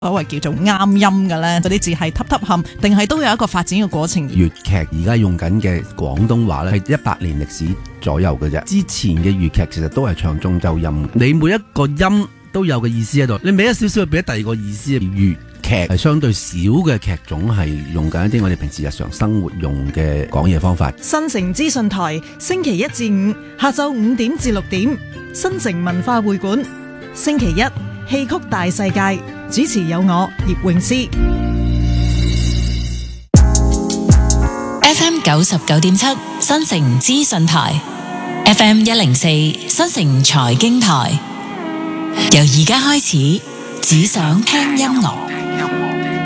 所謂叫做啱音嘅咧，嗰啲字係揼冚，定係都有一個發展嘅過程？ 粵劇而家用緊嘅廣東話咧，係100年歷史左右嘅啫。之前嘅粵劇其實都係唱中州音，你每一個音都有個意思喺度，你俾一少少，俾第二個意思。粵劇係相對少嘅劇種，係用緊一啲我哋平時日常生活用嘅講嘢方法。 新城資訊台星期1至5下晝5點至6點，新城文化會館星期1戲曲大世界，主持有我葉詠詩。 FM 99.7新城資訊台， FM 104新城財經台。由而家開始，只想聽音樂。